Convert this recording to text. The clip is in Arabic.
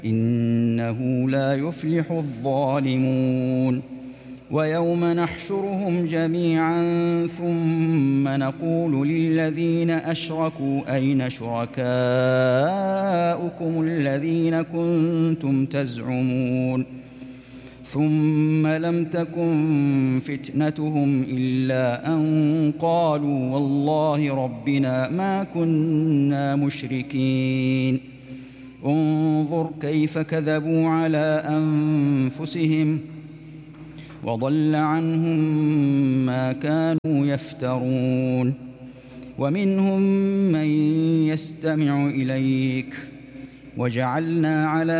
إنه لا يفلح الظالمون ويوم نحشرهم جميعا ثم نقول للذين أشركوا أين شركاؤكم الذين كنتم تزعمون ثم لم تكن فتنتهم إلا أن قالوا والله ربنا ما كنا مشركين انظر كيف كذبوا على أنفسهم وضل عنهم ما كانوا يفترون ومنهم من يستمع إليك وجعلنا على